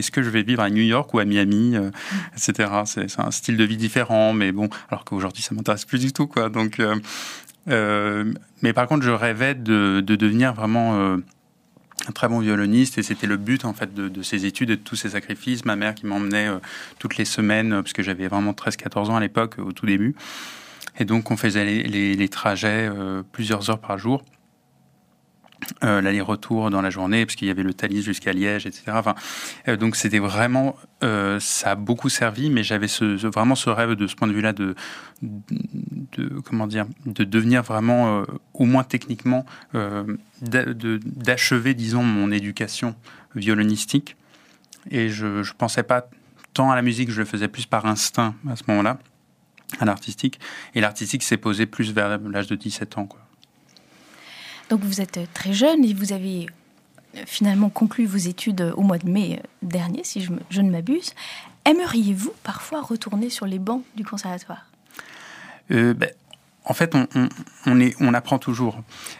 est-ce que je vais vivre à New York ou à Miami, etc. C'est un style de vie différent, mais bon, alors qu'aujourd'hui ça m'intéresse plus du tout, quoi. Donc, mais par contre, je rêvais de devenir vraiment un très bon violoniste, et c'était le but en fait de ces études et de tous ces sacrifices. Ma mère qui m'emmenait toutes les semaines, parce que j'avais vraiment 13-14 ans à l'époque, au tout début. Et donc on faisait les trajets plusieurs heures par jour. L'aller-retour dans la journée, parce qu'il y avait le Thalys jusqu'à Liège, etc. Enfin, donc c'était vraiment, ça a beaucoup servi, mais j'avais vraiment ce rêve de ce point de vue-là de comment dire, de devenir vraiment, au moins techniquement, d'achever, disons, mon éducation violonistique. Et je pensais pas tant à la musique, je le faisais plus par instinct à ce moment-là, à l'artistique. Et l'artistique s'est posé plus vers l'âge de 17 ans, quoi. Donc vous êtes très jeune et vous avez finalement conclu vos études au mois de mai dernier, si je ne m'abuse. Aimeriez-vous parfois retourner sur les bancs du conservatoire ? En fait, on apprend toujours.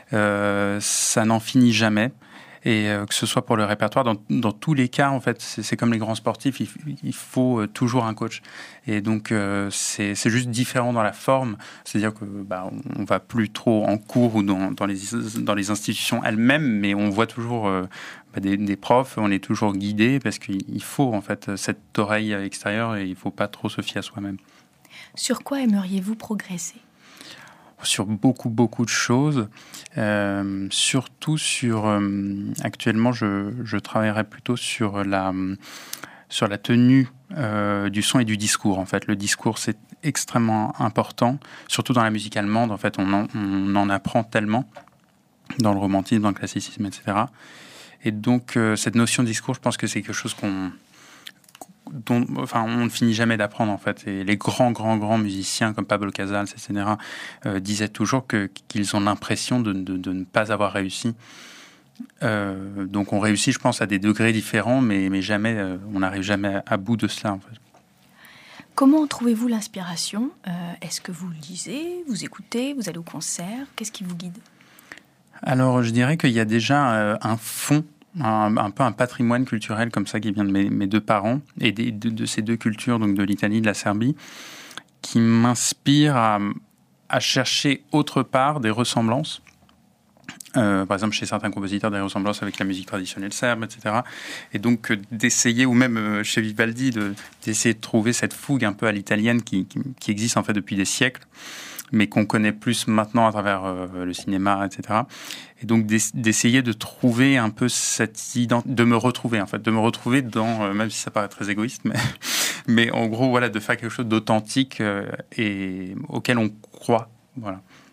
Ça n'en finit jamais. Et que ce soit pour le répertoire, dans tous les cas, en fait, c'est comme les grands sportifs, il faut toujours un coach. Et donc, c'est juste différent dans la forme. C'est-à-dire que on va plus trop en cours ou dans les institutions elles-mêmes, mais on voit toujours des profs, on est toujours guidé, parce qu'il faut en fait cette oreille extérieure, et il faut pas trop se fier à soi-même. Sur quoi aimeriez-vous progresser ? Sur beaucoup de choses, surtout sur actuellement je travaillerai plutôt sur la tenue du son et du discours. En fait, le discours, c'est extrêmement important, surtout dans la musique allemande. En fait, on en apprend tellement dans le romantisme, dans le classicisme, etc. Et donc cette notion de discours, je pense que c'est quelque chose on ne finit jamais d'apprendre, en fait. Et les grands musiciens comme Pablo Casals, etc., disaient toujours qu'ils ont l'impression de ne pas avoir réussi. Donc on réussit, je pense, à des degrés différents, mais jamais, on n'arrive jamais à bout de cela, en fait. Comment trouvez-vous l'inspiration ? Est-ce que vous lisez, vous écoutez, vous allez au concert ? Qu'est-ce qui vous guide ? Alors, je dirais qu'il y a déjà un fond, un peu un patrimoine culturel comme ça qui vient de mes deux parents et de ces deux cultures, donc de l'Italie et de la Serbie, qui m'inspire à chercher autre part des ressemblances. Par exemple, chez certains compositeurs, des ressemblances avec la musique traditionnelle serbe, etc. Et donc d'essayer, ou même chez Vivaldi, d'essayer de trouver cette fougue un peu à l'italienne qui existe en fait depuis des siècles, mais qu'on connaît plus maintenant à travers le cinéma, etc. Et donc d'essayer de trouver un peu de me retrouver dans, même si ça paraît très égoïste, mais en gros, voilà, de faire quelque chose d'authentique et auquel on croit, voilà.